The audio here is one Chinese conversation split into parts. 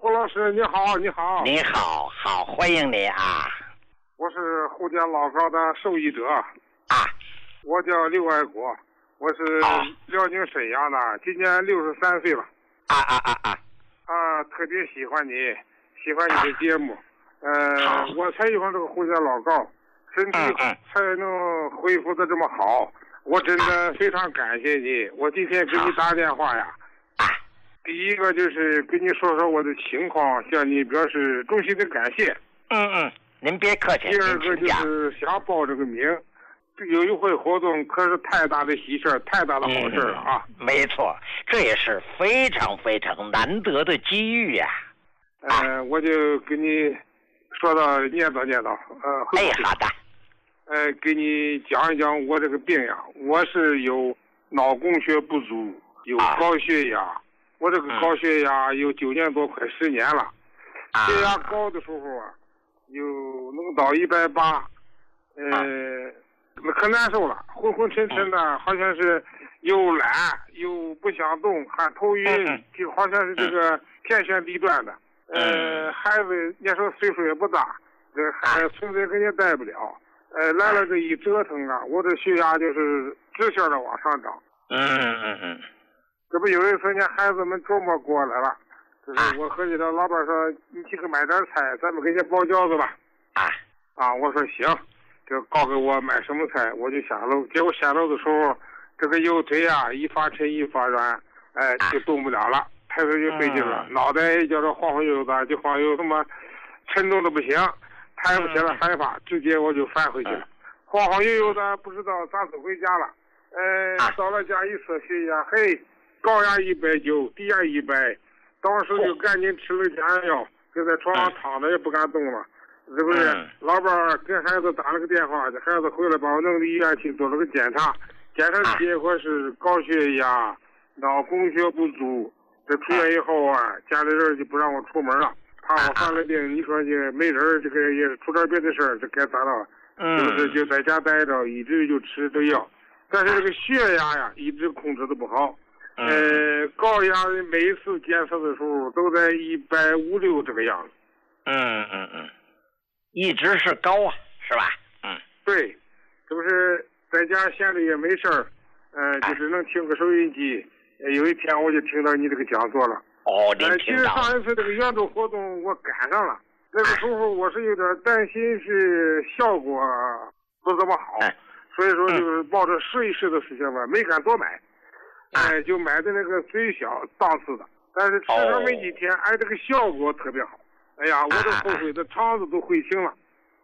胡老师你好，你好。 你好，好，欢迎你啊！ 我是胡家老高的受益者啊， 我叫刘爱国，我是辽宁沈阳的，今年63岁了。特别喜欢你的节目。我才用这个胡家老高，身体才能恢复的这么好，我真的非常感谢你。我今天给你打电话呀，第一个就是跟你说说我的情况，向你表示衷心的感谢。 您别客气。 第二个就是想报这个名，有一回活动可是太大的喜事，太大的好事了啊！ 没错，这也是非常非常难得的机遇呀。 我就给你说到念叨。 好的。 给你讲一讲我这个病呀，我是有脑供血不足，有高血压。我这个高血压有9年多，快10年了。血压高的时候啊，有能到180，可难受了，昏昏沉沉的，好像是又懒又不想动，还头晕，就好像是这个天旋地转的。孩子那时候岁数也不大，这孩子存在跟也带不了。来了这一折腾啊，我这血压就是直线的往上涨。这不有一次呢，孩子们周末过来了，就是我和这个老板说，你去买点菜，咱们给人家包饺子吧。我说行，就告给我买什么菜，我就下楼。结果下楼的时候，这个右腿啊一发沉一发软，就动不了了，抬头就费劲了，脑袋叫这晃晃悠悠的，就好像有什么沉重的不行，抬不起来害怕，直接我就翻回去了，晃晃悠悠的不知道咋走回家了。到了家一测血压，高压190，低压100，当时就赶紧吃了降压药，就在床上躺着也不敢动了。是不是？老伴跟孩子打了个电话，这孩子回来把我弄到医院去做了个检查，检查结果是高血压、脑供血不足。这出院以后啊，家里人就不让我出门了，怕我犯了病。你说这没人，这个也出点别的事儿，这该咋了？就在家待着，一直就吃这药，但是这个血压呀，一直控制的不好。高压每一次检测的时候都在150、160这个样子。 一直是高啊，是吧？ 对，这不是在家闲着也没事儿，就是能听个收音机。有一天我就听到你这个讲座了。其实上一次这个援助活动我赶上了，那个时候我是有点担心是效果不怎么好，所以说就是抱着试一试的事情吧，没敢多买。就买的那个最小档次的，但是吃上没几天，这个效果特别好。我都后悔的肠子都悔青了。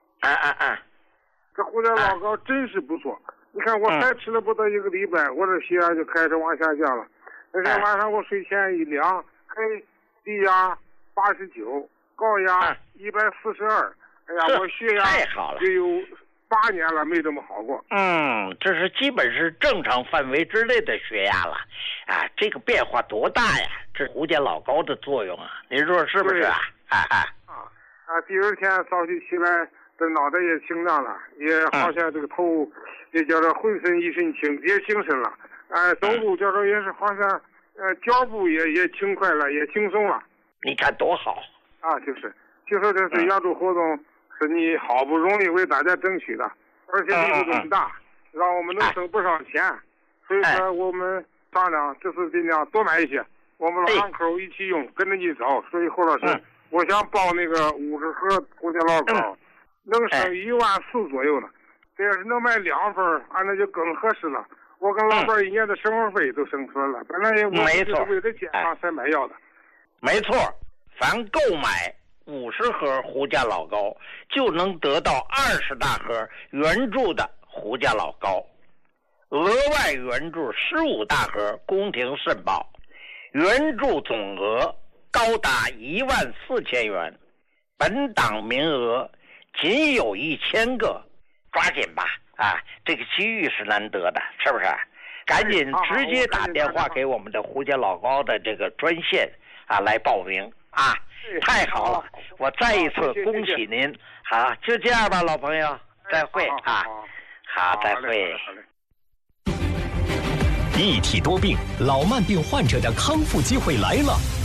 这胡家老高真是不错。你看我才吃了不到1个礼拜，我这血压就开始往下降了。那天晚上我睡前一量，低压89，高压142。我血压就有8年了没这么好过。 这是基本是正常范围之内的血压了。这个变化多大呀？这胡家老高的作用啊，您说是不是啊？ 第二天早起起来，这脑袋也清亮了，也好像这个头也叫做浑身一身轻，也精神了。走路叫做也是好像脚步也轻快了，也轻松了。 你看多好就是听说这是援助活动是你好不容易为大家争取的，而且力度这么大，让我们能省不少钱。所以说我们商量这次尽量多买一些，我们老两口一起用，跟着你走。所以胡老师，我想报那个50盒胡家老高，能省14000左右呢。这要是能买2份，那就更合适了。我跟老伴1年的生活费都省出来了。本来我们是为了健康才买药的。 没错，凡购买50盒胡家老高，就能得到20大盒援助的胡家老高，额外援助15大盒，宫廷申报，援助总额高达14000元，本档名额仅有1000个，抓紧吧！这个机遇是难得的，是不是？赶紧直接打电话给我们的胡家老高的这个专线来报名太好了！我再一次恭喜您。好，就这样吧，老朋友，再会好，再会。 一体多病，老慢病患者的康复机会来了。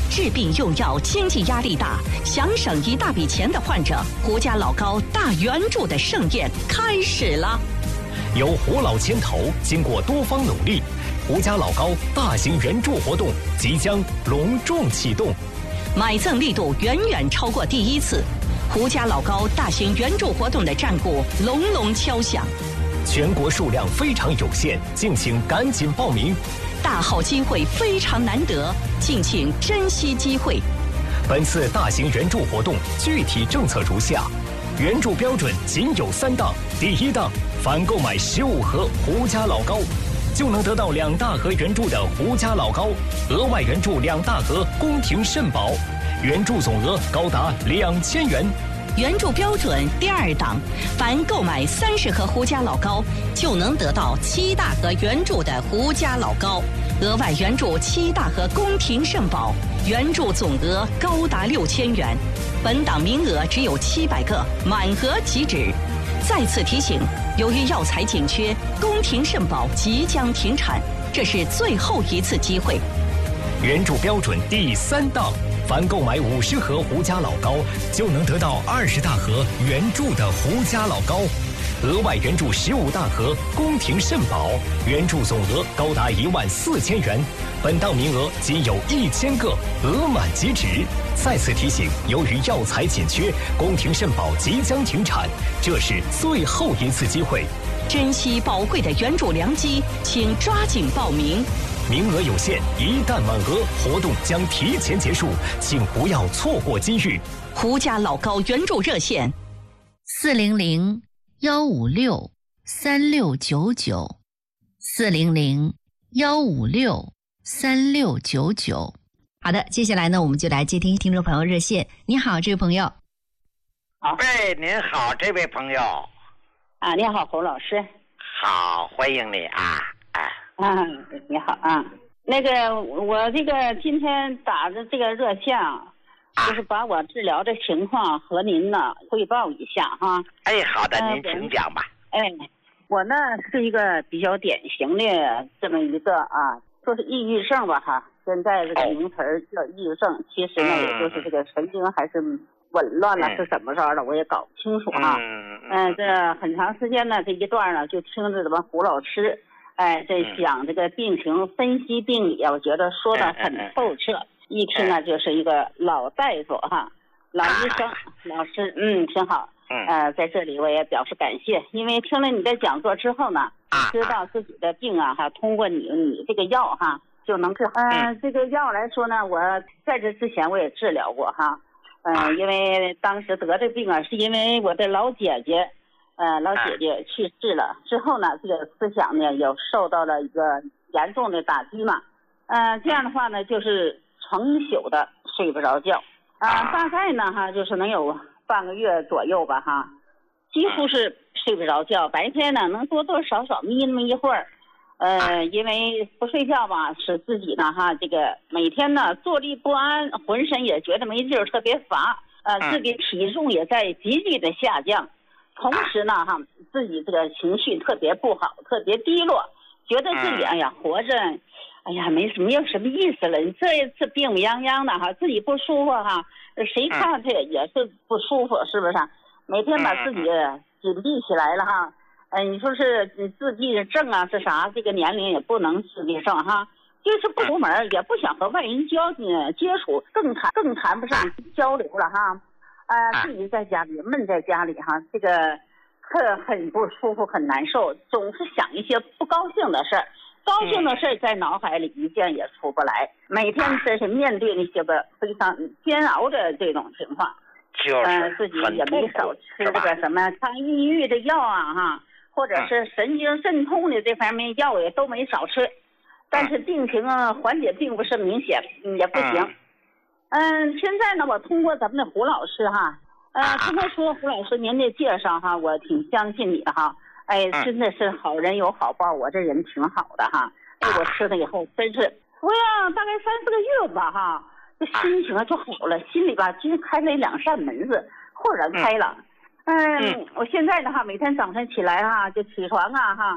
治病用药经济压力大，想省一大笔钱的患者，胡家老高大援助的盛宴开始了。 由胡老牵头，经过多方努力，胡家老高大型援助活动即将隆重启动， 买赠力度远远超过第一次，胡家老高大型援助活动的战鼓隆隆敲响。 全国数量非常有限，敬请赶紧报名。 大好机会非常难得，敬请珍惜机会。 本次大型援助活动具体政策如下：援助标准仅有3档。第1档，凡购买15盒胡家老高，就能得到2大盒援助的胡家老高，额外援助2大盒宫廷肾宝，援助总额高达2000元。 援助标准第2档，凡购买30盒胡家老高，就能得到7大盒援助的胡家老高，额外援助7大盒宫廷肾宝，援助总额高达6000元。本档名额只有700个，满额即止。再次提醒，由于药材紧缺，宫廷肾宝即将停产，这是最后一次机会。 援助标准第3档，凡购买50盒胡家老高，就能得到20大盒援助的胡家老高，额外援助15大盒宫廷肾宝，援助总额高达14000元。本档名额仅有1000个，额满即止。再次提醒，由于药材紧缺，宫廷肾宝即将停产，这是最后一次机会。 珍惜宝贵的援助良机，请抓紧报名。 名额有限，一旦满额，活动将提前结束，请不要错过机遇。 胡家老高援助热线 ：400-156-3699，400-156-3699。好的，接下来呢，我们就来接听听众朋友热线。你好，这位朋友。 喂，您好，这位朋友。 啊，你好，侯老师。 好，欢迎你啊。 你好啊。那个，我这个今天打的这个热线啊，就是把我治疗的情况和您呢汇报一下哈。 哎，好的，您请讲吧。 我呢是一个比较典型的这么一个说是抑郁症吧哈。现在这个名词叫抑郁症，其实呢也就是这个神经还是紊乱了，是怎么着的我也搞不清楚哈。这很长时间呢这一段呢就听着咱们胡老师这讲这个病情分析病理啊，我觉得说的很透彻，一听啊就是一个老大夫哈，老医生老师，挺好。在这里我也表示感谢，因为听了你的讲座之后呢，知道自己的病啊通过你这个药哈就能治。这个药来说呢，我在这之前我也治疗过哈。因为当时得这病啊，是因为我的老姐姐去世了之后呢，这个思想呢也受到了一个严重的打击嘛。这样的话呢，就是成宿的睡不着觉。大概呢就是能有半个月左右吧哈，几乎是睡不着觉。白天呢能多多少少眯那么一会儿。因为不睡觉吧，使自己呢这个每天呢坐立不安，浑身也觉得没劲儿，特别乏。自己体重也在急剧的下降。同时呢自己这个情绪特别不好，特别低落，觉得自己活着没有什么意思了。这一次病殃殃的自己不舒服谁看这也是不舒服，是不是？每天把自己紧闭起来了你说是自闭症是啥？这个年龄也不能自闭症就是不出门，也不想和外人接触，更谈不上交流了自己在家里闷在家里这个很不舒服，很难受，总是想一些不高兴的事儿，高兴的事儿在脑海里一件也出不来，每天真是面对那些个非常煎熬的这种情况。自己也没少吃这个什么抗抑郁的药或者是神经肾痛的这方面药也都没少吃，但是病情缓解并不是明显，也不行。现在呢我通过咱们的胡老师通过说胡老师您的介绍我挺相信你的真的是好人有好报，我这人挺好的我吃了以后真是服药大概3-4个月吧这心情就好了，心里吧其实开了2扇门子，豁然开朗。我现在的每天早上起来就起床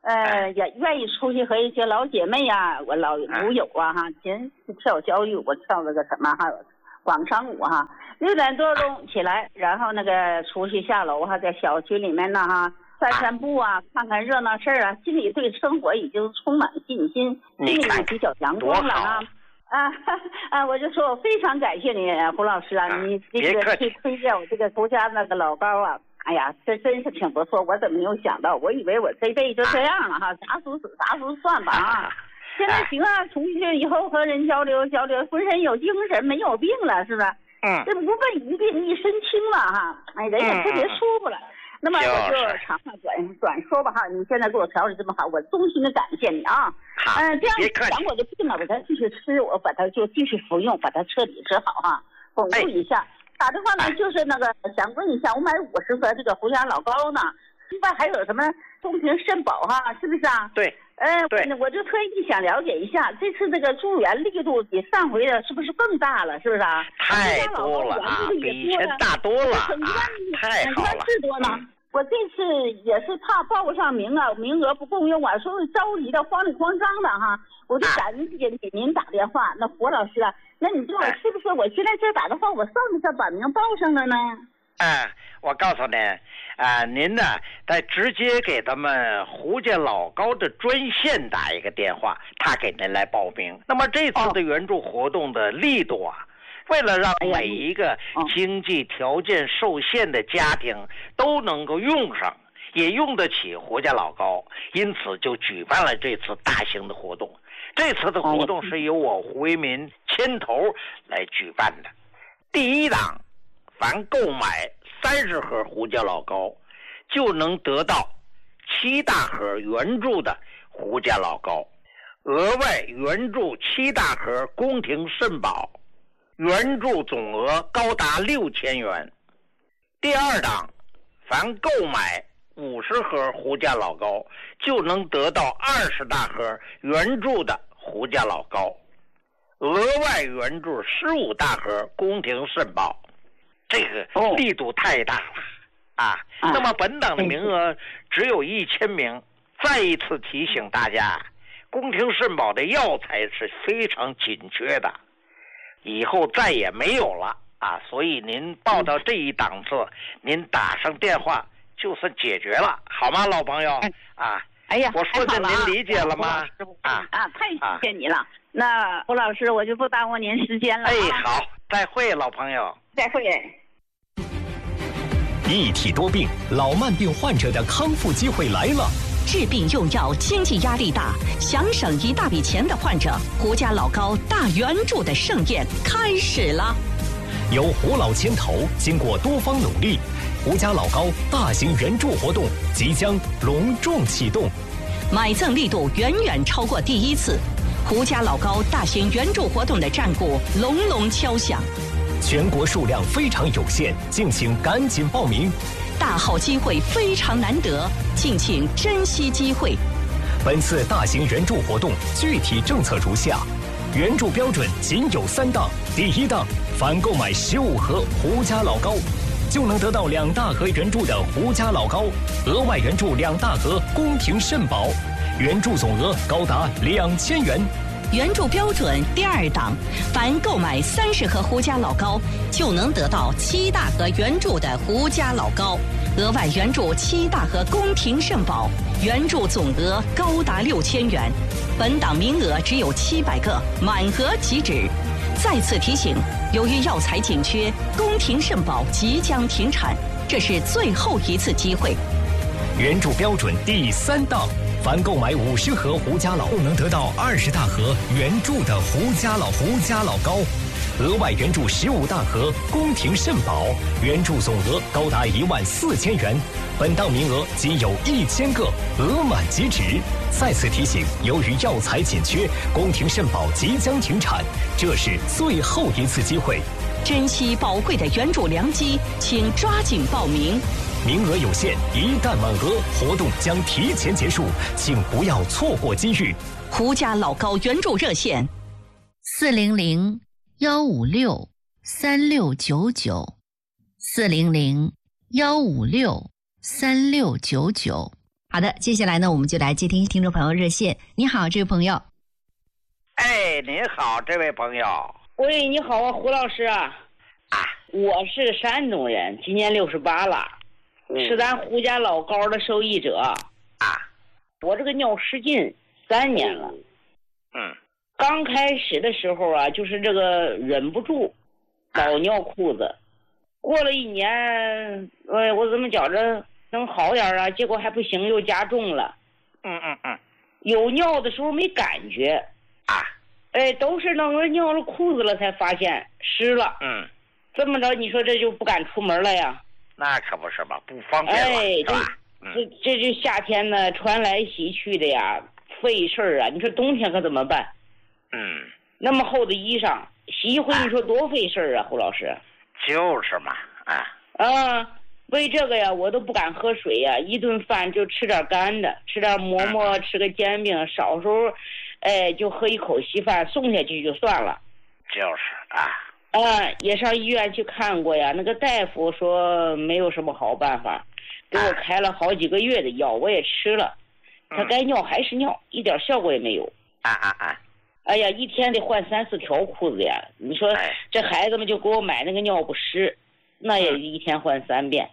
也愿意出去和一些老姐妹呀、我老舞友啊哈，前跳交谊舞，我跳那个什么哈，广场舞哈，6点多钟起来，然后那个出去下楼哈，在小区里面呢哈。散步啊，看看热闹事儿啊，心里对生活已经充满信心，心里也比较阳光了啊！我就说我非常感谢你，胡老师啊，你这个去推荐我这个胡家那个老高啊，哎呀，这真是挺不错。我怎么没有想到？我以为我这辈子就这样了哈，啥时候死啥时候算吧啊！现在行啊，出去以后和人交流交流，浑身有精神，没有病了，是不是？这不问一病一身轻了哈，哎，人也特别舒服了。那么我就长话短说吧哈，你现在给我调理这么好，我衷心的感谢你啊。这样讲我的病了，我再继续吃，我把它就继续服用，把它彻底治好哈，巩固一下。打电话呢，就是那个想问一下，我买50盒这个胡家老高呢，另外还有什么宫廷肾宝哈，是不是啊？ 对。 我就特意想了解一下，这次这个助援力度比上回的是不是更大了？是不是啊？ 太多了啊，比以前大多了啊，太好了。 是多呢。我这次也是怕报不上名啊，名额不够用啊，所以着急的慌里慌张的哈，我就赶紧给您打电话。那胡老师啊，那你说我是不是我现在这打电话，我算不算把名报上了呢？ 我告诉你，您呢，再直接给他们胡家老高的专线打一个电话，他给您来报名。那么这次的援助活动的力度啊，为了让每一个经济条件受限的家庭都能够用上，也用得起胡家老高，因此就举办了这次大型的活动。这次的活动是由我胡为民牵头来举办的。第一档，凡购买30盒胡家老高，就能得到7大盒原注的胡家老高，额外原注7大盒宫廷肾宝，原注总额高达6000元。第二档，凡购买50盒胡家老高，就能得到20大盒原注的胡家老高，额外原注15大盒宫廷肾宝。这个力度太大了啊！那么本档的名额只有1000名。再一次提醒大家，宫廷肾宝的药材是非常紧缺的，以后再也没有了啊！所以您报到这一档次，您打上电话就算解决了，好吗，老朋友啊？ 哎呀， 我说的您理解了吗？ 太谢谢你了。那胡老师，我就不耽误您时间了。 好，再会，老朋友。 再会。 一体多病，老慢病患者的康复机会来了。 治病用药经济压力大，想省一大笔钱的患者，胡家老高大援助的盛宴开始了。 由胡老牵头，经过多方努力，胡家老高大型援助活动即将隆重启动。 买赠力度远远超过第一次，胡家老高大型援助活动的战鼓隆隆敲响。 全国数量非常有限，敬请赶紧报名。 大好机会非常难得，敬请珍惜机会。 本次大型援助活动具体政策如下：援助标准仅有3档。第一档，凡购买15盒胡家老高，就能得到2大盒援助的胡家老高，额外援助2大盒宫廷肾宝，援助总额高达2000元。 援助标准第2档，凡购买30盒胡家老高，就能得到7大盒援助的胡家老高，额外援助7大盒宫廷肾宝，援助总额高达6000元。本档名额只有700个，满额即止。再次提醒，由于药材紧缺，宫廷肾宝即将停产，这是最后一次机会。 援助标准第3档，凡购买50盒胡家老，就能得到20大盒援助的胡家老高，额外援助15大盒宫廷肾宝，援助总额高达14000元。本档名额仅有1000个，额满即止。再次提醒，由于药材紧缺，宫廷肾宝即将停产，这是最后一次机会。 珍惜宝贵的援助良机，请抓紧报名。 名额有限，一旦满额，活动将提前结束，请不要错过机遇。 胡家老高援助热线 400-156-3699，400-156-3699。好好的，接下来呢，我们就来接听听众朋友热线。你好，这位朋友。 哎，你好，这位朋友。 喂，你好啊，胡老师啊。我是山东人，今年68了，是咱胡家老高的受益者。我这个尿失禁3年了。刚开始的时候啊，就是这个忍不住老尿裤子。过了1年，我怎么觉着能好点啊？结果还不行，又加重了。有尿的时候没感觉。都是等我尿了裤子了才发现湿了。这么着，你说这就不敢出门了呀？ 那可不是吧，不方便了，是吧？ 这就夏天呢，穿来洗去的呀，费事儿啊！你说冬天可怎么办？那么厚的衣裳洗一回，你说多费事儿啊，胡老师。 就是嘛， 为这个呀，我都不敢喝水呀，一顿饭就吃点干的，吃点馍馍，吃个煎饼，少时候，就喝一口稀饭，送下去就算了。 就是也上医院去看过呀，那个大夫说没有什么好办法，给我开了好几个月的药，我也吃了，他该尿还是尿，一点效果也没有。哎呀，一天得换3、4条裤子呀！你说这孩子们就给我买那个尿不湿，那也一天换3遍。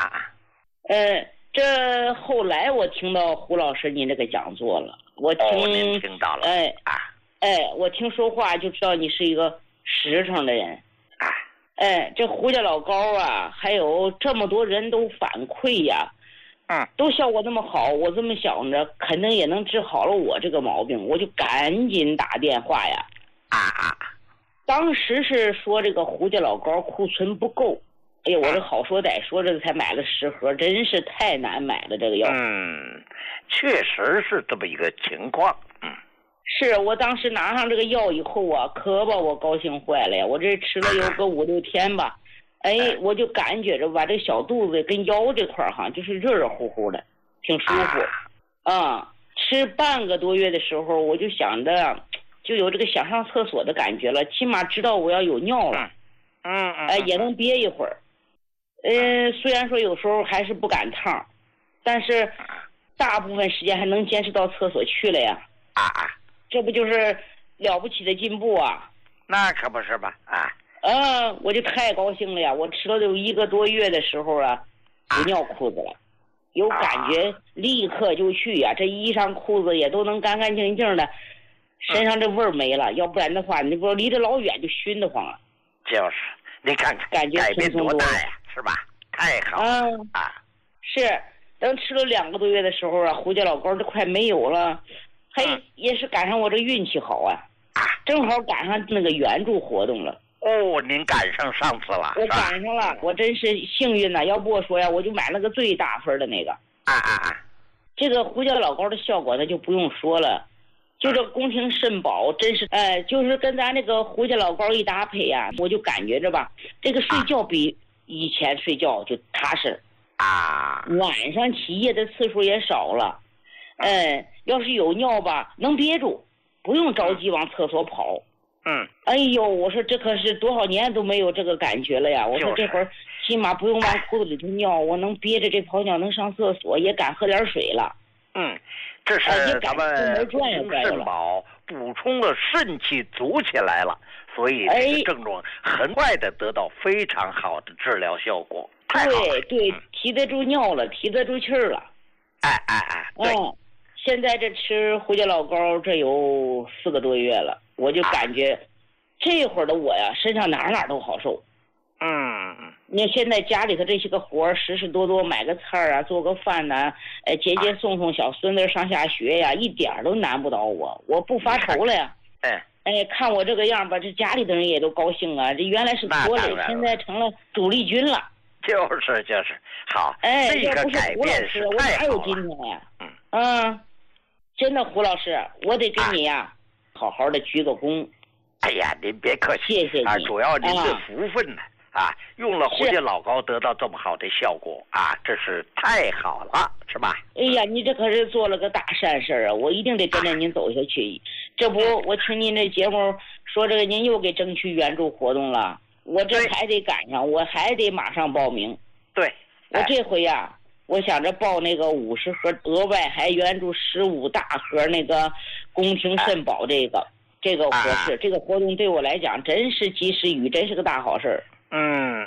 这后来我听到胡老师您这个讲座了， 您听到了。 我听说话就知道你是一个实诚的人。这胡家老高啊，还有这么多人都反馈呀，都效果那么好，我这么想着，肯定也能治好了我这个毛病，我就赶紧打电话呀。当时是说这个胡家老高库存不够，哎呀，我这好说歹说，这才买了10盒，真是太难买了这个药。 确实是这么一个情况。 是我当时拿上这个药以后啊，可把我高兴坏了呀！我这吃了有个5、6天吧，我就感觉着吧，这小肚子跟腰这块哈，就是热热乎乎的，挺舒服。吃半个多月的时候，我就想着，就有这个想上厕所的感觉了，起码知道我要有尿了。也能憋一会儿。虽然说有时候还是不赶趟，但是大部分时间还能坚持到厕所去了呀。这不就是了不起的进步啊？ 那可不是吧？ 我就太高兴了呀！我吃了有1个多月的时候啊，不尿裤子了，有感觉立刻就去呀。这衣裳裤子也都能干干净净的，身上这味儿没了。要不然的话，你不离着老远就熏得慌了。 就是你看看， 感觉改变多大呀，是吧？太好了。 是，等吃了2个多月的时候啊，胡家老高这快没有了。也是赶上我这运气好啊，正好赶上那个援助活动了。 您赶上上次了。 我赶上了，我真是幸运呐！要不我说呀，我就买了个最大分的那个。这个胡家老高的效果那就不用说了，就这宫廷肾宝真是，就是跟咱那个胡家老高一搭配呀，我就感觉着吧，这个睡觉比以前睡觉就踏实。晚上起夜的次数也少了。要是有尿吧，能憋住，不用着急往厕所跑。哎呦，我说这可是多少年都没有这个感觉了呀！我说这会儿起码不用往裤子里头尿，我能憋着这泡尿能上厕所，也敢喝点水了。 这是咱们肾宝补充了肾气足起来了，所以这个症状很快的得到非常好的治疗效果。 对，提得住尿了，提得住气儿了。 对。 现在这吃胡家老高这有4个多月了，我就感觉这会儿的我呀，身上哪都好受。你看现在家里头这些个活儿，实多多买个菜啊，做个饭呐，接送小孙子上下学呀，一点都难不倒我，我不发愁了呀。看我这个样吧，这家里的人也都高兴啊，这原来是拖累，现在成了主力军了。 就是好。这个改变是太好了。我哪有今天呀？ 真的，胡老师，我得给你呀，好好的鞠个躬。 哎呀，您别客气， 谢谢你。 主要您的福分呢，用了胡家老高得到这么好的效果这是太好了，是吧？ 哎呀，你这可是做了个大善事啊！我一定得跟着您走下去。这不，我听您这节目说这个您又给争取援助活动了，我这还得赶上，我还得马上报名。 对， 我这回呀， 我想着报那个50盒，额外还援助15大盒那个宫廷肾宝，这个合适，这个活动对我来讲真是及时雨，真是个大好事儿。